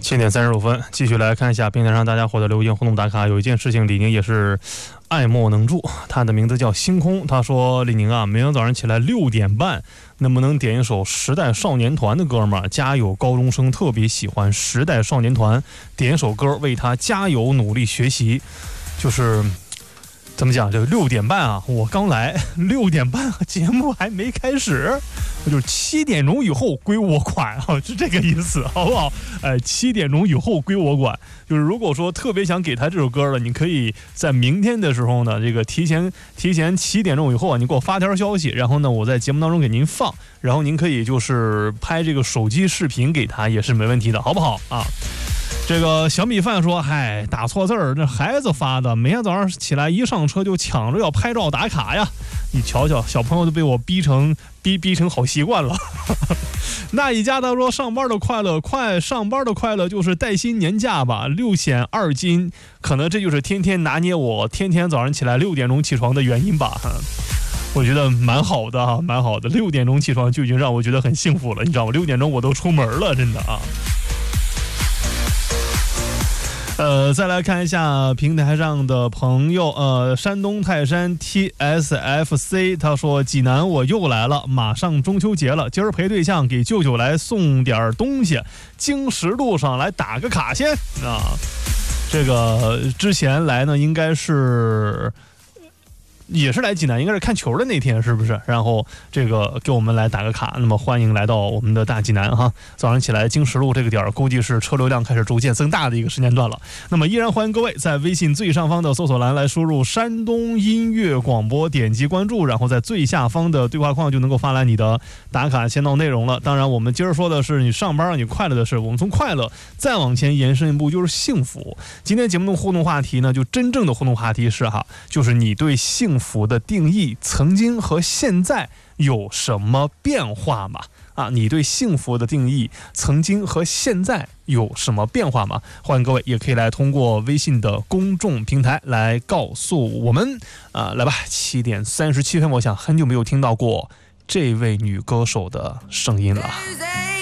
7:35，继续来看一下平台上大家伙的留言互动打卡。有一件事情李宁也是爱莫能助，他的名字叫星空。他说：“李宁啊，明天早上起来6点半，能不能点一首时代少年团的歌嘛？家有高中生特别喜欢时代少年团，点一首歌为他加油努力学习。”就是怎么讲，这个6点半啊，我刚来，6点半节目还没开始，就是7点钟以后归我管啊，是这个意思，好不好？7点钟以后归我管。就是如果说特别想给他这首歌了，你可以在明天的时候呢，这个提前7点钟以后啊，你给我发条消息，然后呢，我在节目当中给您放，然后您可以就是拍这个手机视频给他，也是没问题的，好不好啊？这个小米饭说：“嗨，打错字儿，这孩子发的，每天早上起来一上车就抢着要拍照打卡呀！你瞧瞧，小朋友都被我逼成好习惯了。”那一家他说：“上班的快乐就是带薪年假吧，6险2金，可能这就是天天拿捏我，天天早上起来6点钟起床的原因吧。”我觉得蛮好的啊，蛮好的，6点钟起床就已经让我觉得很幸福了，你知道吗？6点钟我都出门了，真的啊。再来看一下平台上的朋友，山东泰山 TSFC， 他说：“济南我又来了，马上中秋节了，今儿陪对象给舅舅来送点东西，经石路上来打个卡先啊。”这个之前来呢，应该是。也是来济南，应该是看球的那天，是不是？然后这个给我们来打个卡，那么欢迎来到我们的大济南哈。早上起来经石路这个点儿，估计是车流量开始逐渐增大的一个时间段了。那么依然欢迎各位在微信最上方的搜索栏来输入山东音乐广播，点击关注，然后在最下方的对话框就能够发来你的打卡签到内容了。当然，我们今儿说的是你上班让你快乐的事，我们从快乐再往前延伸一步就是幸福。今天节目的互动话题呢，就真正的互动话题是就是你对幸福的定义曾经和现在有什么变化吗？你对幸福的定义曾经和现在有什么变化吗？欢迎各位也可以来通过微信的公众平台来告诉我们来吧。7:37，我想很久没有听到过这位女歌手的声音了。